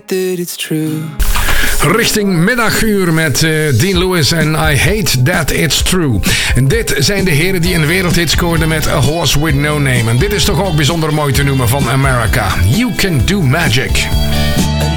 that it's true. Richting middaguur met Dean Lewis en I Hate That It's True. En dit zijn de heren die een wereldhit scoorden met A Horse With No Name. En dit is toch ook bijzonder mooi te noemen van America. You Can Do Magic.